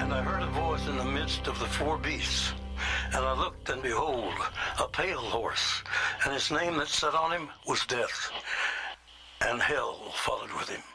And I heard a voice in the midst of the four beasts. And I looked, and behold, a pale horse, and his name that sat on him was Death, and hell followed with him.